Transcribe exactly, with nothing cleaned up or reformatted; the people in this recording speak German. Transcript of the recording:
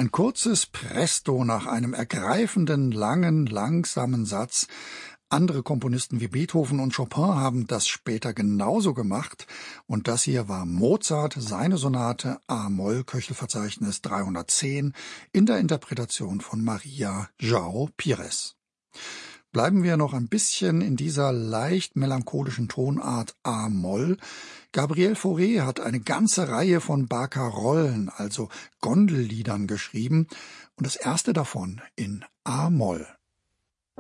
Ein kurzes Presto nach einem ergreifenden, langen, langsamen Satz. Andere Komponisten wie Beethoven und Chopin haben das später genauso gemacht. Und das hier war Mozart, seine Sonate A-Moll, Köchelverzeichnis dreihundertzehn, in der Interpretation von Maria João Pires. Bleiben wir noch ein bisschen in dieser leicht melancholischen Tonart A-Moll. Gabriel Fauré hat eine ganze Reihe von Barcarollen, also Gondelliedern, geschrieben und das erste davon in A-Moll.